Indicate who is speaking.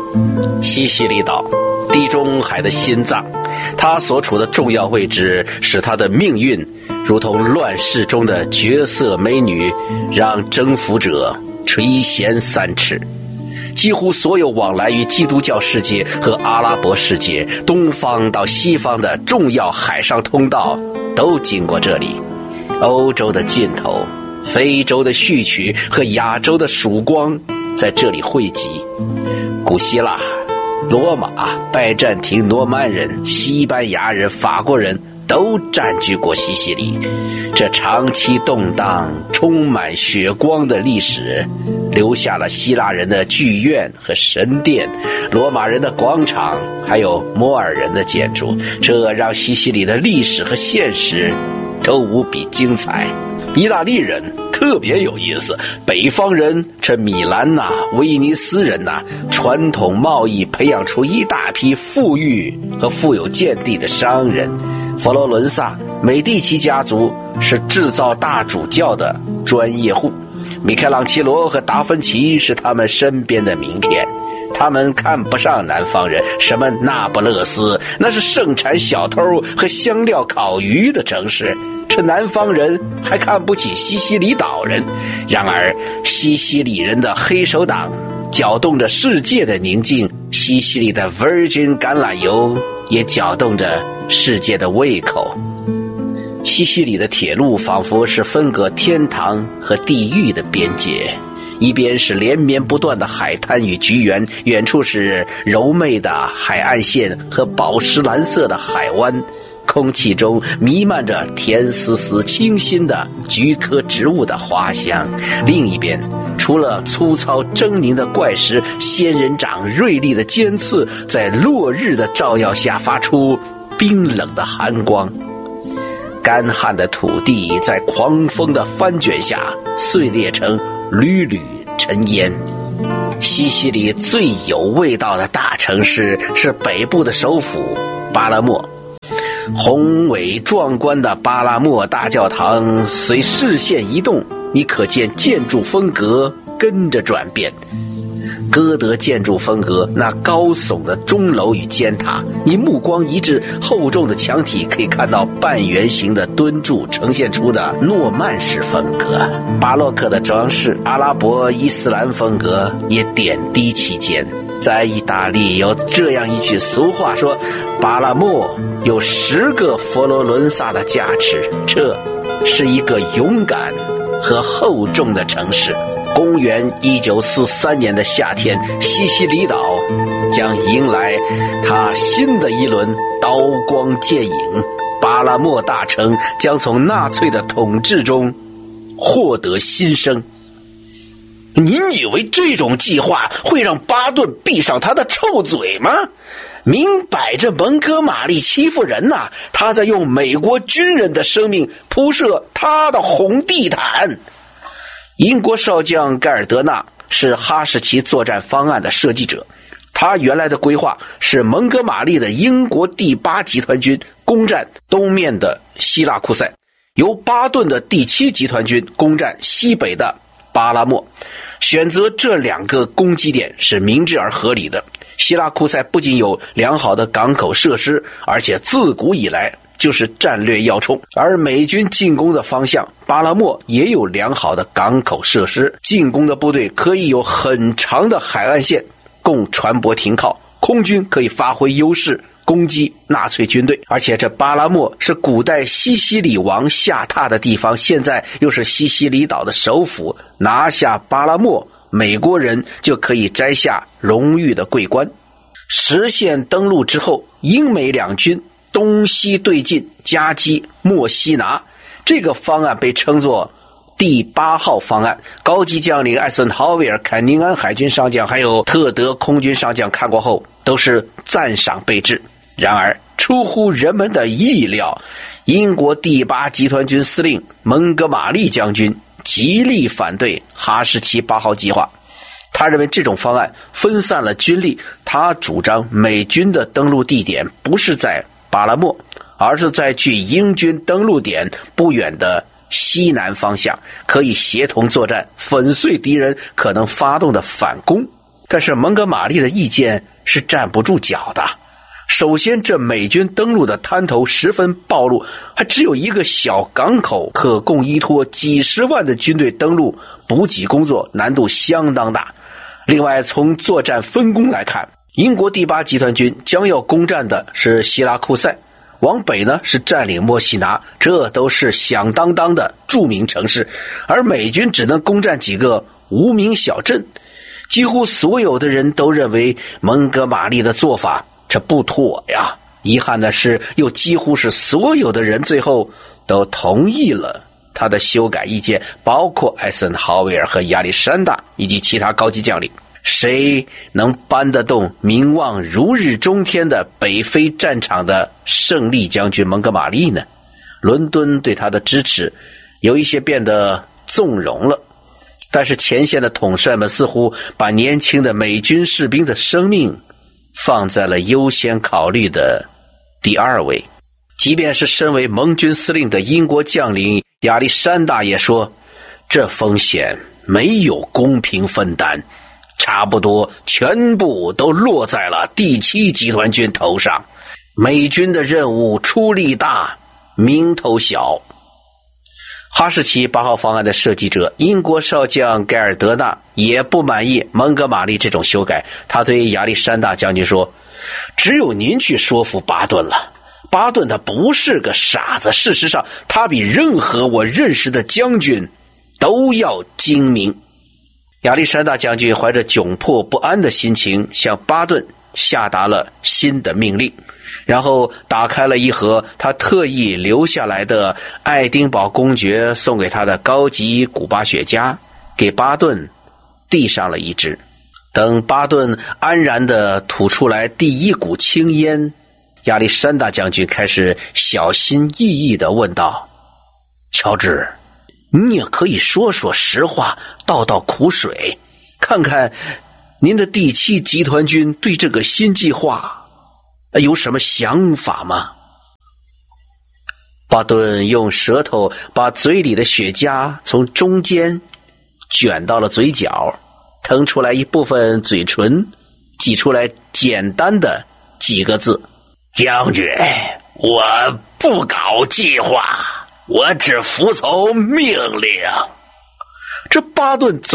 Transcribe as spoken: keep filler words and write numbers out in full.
Speaker 1: 西西里岛，地中海的心脏，它所处的重要位置使它的命运如同乱世中的绝色美女，让征服者垂涎三尺。几乎所有往来于基督教世界和阿拉伯世界东方到西方的重要海上通道都经过这里。欧洲的尽头，非洲的序曲和亚洲的曙光在这里汇集。古希腊、罗马、拜占庭、诺曼人、西班牙人、法国人都占据过西西里。这长期动荡、充满血光的历史，留下了希腊人的剧院和神殿，罗马人的广场，还有摩尔人的建筑。这让西西里的历史和现实都无比精彩。意大利人特别有意思，北方人这米兰呐、威尼斯人呐，传统贸易培养出一大批富裕和富有见地的商人。佛罗伦萨美第奇家族是制造大主教的专业户，米开朗基罗和达芬奇是他们身边的名片。他们看不上南方人，什么那不勒斯，那是盛产小偷和香料烤鱼的城市。这南方人还看不起西西里岛人。然而西西里人的黑手党搅动着世界的宁静，西西里的 Virgin 橄榄油也搅动着世界的胃口。西西里的铁路仿佛是分隔天堂和地狱的边界，一边是连绵不断的海滩与菊园，远处是柔媚的海岸线和宝石蓝色的海湾，空气中弥漫着甜丝丝清新的菊科植物的花香。另一边，除了粗糙狰狞的怪石，仙人掌锐利的尖刺在落日的照耀下发出冰冷的寒光。干旱的土地在狂风的翻卷下碎裂成缕缕尘烟。西西里最有味道的大城市是北部的首府巴拉莫。宏伟壮观的巴拉莫大教堂随视线移动，你可见建筑风格跟着转变。哥德建筑风格那高耸的钟楼与尖塔，你目光移至厚重的墙体，可以看到半圆形的墩柱呈现出的诺曼式风格。巴洛克的装饰，阿拉伯伊斯兰风格也点滴其间。在意大利有这样一句俗话说，巴拉莫有十个佛罗伦萨的加持，这是一个勇敢和厚重的城市。公元一九四三年的夏天，西西里岛将迎来它新的一轮刀光剑影，巴拉莫大城将从纳粹的统治中获得新生。您以为这种计划会让巴顿闭上他的臭嘴吗？明摆着蒙哥马利欺负人呐、啊！他在用美国军人的生命铺设他的红地毯。英国少将盖尔德纳是哈士奇作战方案的设计者，他原来的规划是蒙哥马利的英国第八集团军攻占东面的希拉库塞，由巴顿的第七集团军攻占西北的巴拉莫。选择这两个攻击点是明智而合理的。希拉库塞不仅有良好的港口设施，而且自古以来就是战略要冲，而美军进攻的方向巴拉莫也有良好的港口设施，进攻的部队可以有很长的海岸线供船舶停靠，空军可以发挥优势攻击纳粹军队。而且这巴拉莫是古代西西里王下榻的地方，现在又是西西里岛的首府，拿下巴拉莫，美国人就可以摘下荣誉的桂冠。实现登陆之后，英美两军东西对进，夹击墨西拿。这个方案被称作第八号方案。高级将领艾森豪威尔、坎宁安海军上将还有特德空军上将看过后都是赞赏备至。然而出乎人们的意料，英国第八集团军司令蒙哥马利将军极力反对哈士奇八号计划。他认为这种方案分散了军力，他主张美军的登陆地点不是在巴拉莫，而是在距英军登陆点不远的西南方向，可以协同作战，粉碎敌人可能发动的反攻。 但是蒙哥马利的意见是站不住脚的。首先，这美军登陆的滩头十分暴露，还只有一个小港口可供依托，几十万的军队登陆，补给工作难度相当大。另外，从作战分工来看，英国第八集团军将要攻占的是希拉库塞，往北呢是占领墨西拿，这都是响当当的著名城市，而美军只能攻占几个无名小镇。几乎所有的人都认为蒙哥马利的做法这不妥呀。遗憾的是，又几乎是所有的人最后都同意了他的修改意见，包括艾森豪威尔和亚历山大以及其他高级将领。谁能搬得动名望如日中天的北非战场的胜利将军蒙哥马利呢？伦敦对他的支持有一些变得纵容了，但是前线的统帅们似乎把年轻的美军士兵的生命放在了优先考虑的第二位。即便是身为盟军司令的英国将领亚历山大也说，这风险没有公平分担，差不多全部都落在了第七集团军头上。美军的任务出力大，名头小。哈士奇八号方案的设计者英国少将盖尔德纳也不满意蒙哥马利这种修改，他对亚历山大将军说，只有您去说服巴顿了，巴顿他不是个傻子，事实上他比任何我认识的将军都要精明。亚历山大将军怀着窘迫不安的心情向巴顿下达了新的命令，然后打开了一盒他特意留下来的爱丁堡公爵送给他的高级古巴雪茄，给巴顿递上了一支。等巴顿安然地吐出来第一股青烟，亚历山大将军开始小心翼翼地问道，乔治，你也可以说说实话，倒倒苦水，看看您的第七集团军对这个新计划有什么想法吗？巴顿用舌头把嘴里的雪茄从中间卷到了嘴角，腾出来一部分嘴唇，挤出来简单的几个字，将军，我不搞计划，我只服从命令。这巴顿